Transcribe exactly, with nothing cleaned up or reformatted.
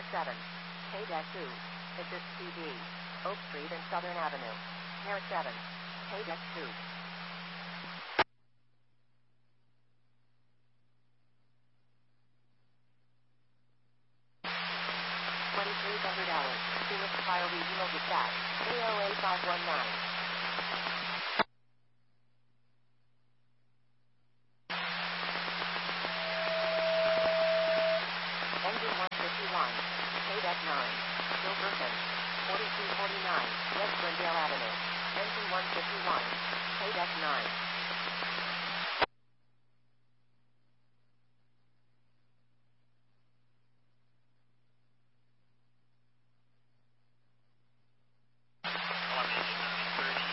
seven. K two. Assist P D. Oak Street and Southern Avenue. Near seven. K two. twenty-three hundred hours. Phoenix Fire Regional Dispatch. A O A five one nine. Engine one fifty-one. K nine. Gilberton. forty-two forty-nine. West Glendale Avenue. Engine one fifty-one. K nine.